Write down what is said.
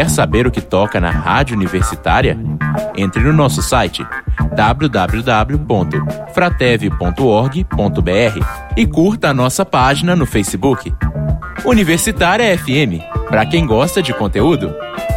Quer saber o que toca na Rádio Universitária? Entre no nosso site www.fratev.org.br e curta a nossa página no Facebook. Universitária FM, para quem gosta de conteúdo.